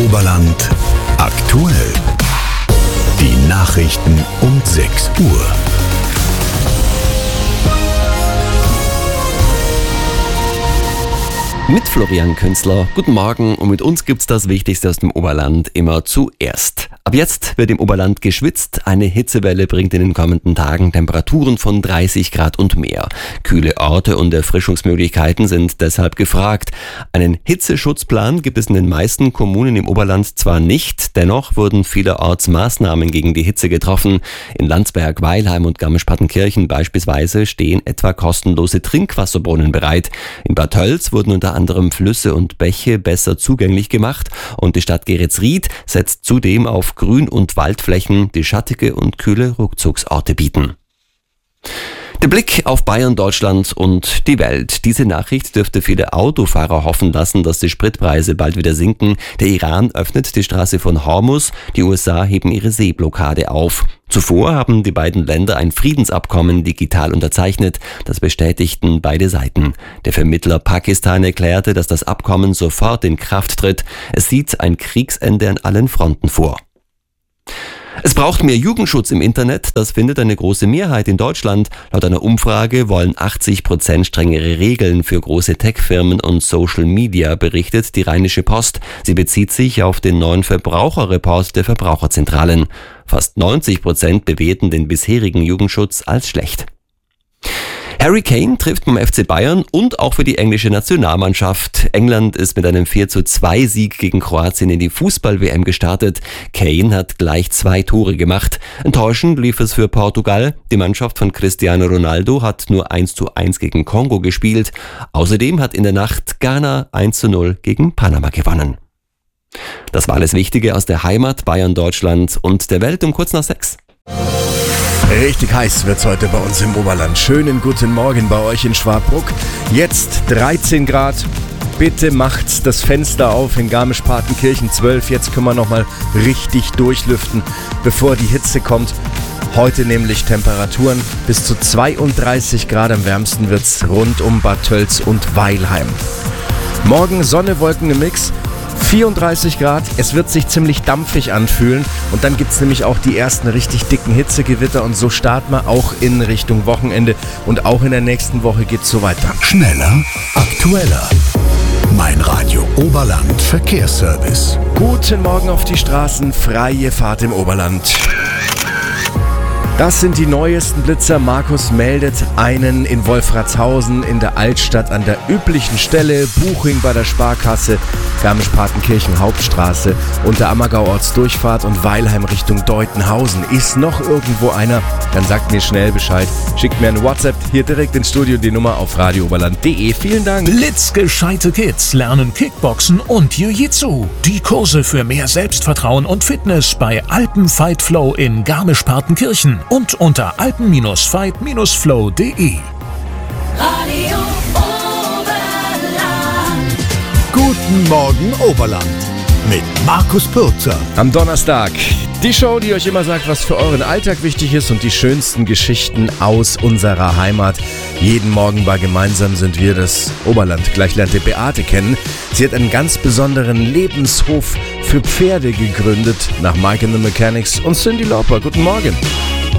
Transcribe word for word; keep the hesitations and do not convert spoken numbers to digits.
Oberland aktuell. Die Nachrichten um sechs Uhr. Mit Florian Künzler. Guten Morgen, und mit uns gibt's das Wichtigste aus dem Oberland immer zuerst. Ab jetzt wird im Oberland geschwitzt. Eine Hitzewelle bringt in den kommenden Tagen Temperaturen von dreißig Grad und mehr. Kühle Orte und Erfrischungsmöglichkeiten sind deshalb gefragt. Einen Hitzeschutzplan gibt es in den meisten Kommunen im Oberland zwar nicht, dennoch wurden vielerorts Maßnahmen gegen die Hitze getroffen. In Landsberg, Weilheim und Garmisch-Partenkirchen beispielsweise stehen etwa kostenlose Trinkwasserbrunnen bereit. In Bad Tölz wurden unter anderem Flüsse und Bäche besser zugänglich gemacht, und die Stadt Geretsried setzt zudem auf Grün- und Waldflächen, die schattige und kühle Rückzugsorte bieten. Der Blick auf Bayern, Deutschland und die Welt. Diese Nachricht dürfte viele Autofahrer hoffen lassen, dass die Spritpreise bald wieder sinken. Der Iran öffnet die Straße von Hormuz, die U S A heben ihre Seeblockade auf. Zuvor haben die beiden Länder ein Friedensabkommen digital unterzeichnet. Das bestätigten beide Seiten. Der Vermittler Pakistan erklärte, dass das Abkommen sofort in Kraft tritt. Es sieht ein Kriegsende an allen Fronten vor. Es braucht mehr Jugendschutz im Internet, das findet eine große Mehrheit in Deutschland. Laut einer Umfrage wollen achtzig Prozent strengere Regeln für große Tech-Firmen und Social Media, berichtet die Rheinische Post. Sie bezieht sich auf den neuen Verbraucherreport der Verbraucherzentralen. Fast neunzig Prozent bewerten den bisherigen Jugendschutz als schlecht. Harry Kane trifft beim F C Bayern und auch für die englische Nationalmannschaft. England ist mit einem vier zu zwei Sieg gegen Kroatien in die Fußball-W M gestartet. Kane hat gleich zwei Tore gemacht. Enttäuschend lief es für Portugal. Die Mannschaft von Cristiano Ronaldo hat nur eins zu eins gegen Kongo gespielt. Außerdem hat in der Nacht Ghana eins zu null gegen Panama gewonnen. Das war alles Wichtige aus der Heimat, Bayern, Deutschland und der Welt um kurz nach sechs. Richtig heiß wird's heute bei uns im Oberland. Schönen guten Morgen bei euch in Schwabruck. Jetzt dreizehn Grad. Bitte macht das Fenster auf. In Garmisch-Partenkirchen zwölf. Jetzt können wir nochmal richtig durchlüften, bevor die Hitze kommt. Heute nämlich Temperaturen bis zu zweiunddreißig Grad. Am wärmsten wird's rund um Bad Tölz und Weilheim. Morgen Sonne, Wolken im Mix. vierunddreißig Grad, es wird sich ziemlich dampfig anfühlen, und dann gibt es nämlich auch die ersten richtig dicken Hitzegewitter, und so starten wir auch in Richtung Wochenende, und auch in der nächsten Woche geht es so weiter. Schneller, aktueller. Mein Radio Oberland Verkehrsservice. Guten Morgen auf die Straßen, freie Fahrt im Oberland. Das sind die neuesten Blitzer. Markus meldet einen in Wolfratshausen in der Altstadt an der üblichen Stelle, Buching bei der Sparkasse, Garmisch-Partenkirchen Hauptstraße, unter Ammergau Ortsdurchfahrt und Weilheim Richtung Deutenhausen. Ist noch irgendwo einer? Dann sagt mir schnell Bescheid. Schickt mir ein WhatsApp hier direkt ins Studio, die Nummer auf radiooberland punkt de. Vielen Dank. Blitzgescheite Kids lernen Kickboxen und Jiu-Jitsu. Die Kurse für mehr Selbstvertrauen und Fitness bei Alpen Fight Flow in Garmisch-Partenkirchen und unter alpen Fight Flow punkt de. Radio Oberland. Guten Morgen Oberland mit Markus Pürzer. Am Donnerstag die Show, die euch immer sagt, was für euren Alltag wichtig ist, und die schönsten Geschichten aus unserer Heimat. Jeden Morgen bei Gemeinsam sind wir das Oberland. Gleich lernt ihr Beate kennen. Sie hat einen ganz besonderen Lebenshof für Pferde gegründet, nach Mike and the Mechanics und Cyndi Lauper. Guten Morgen.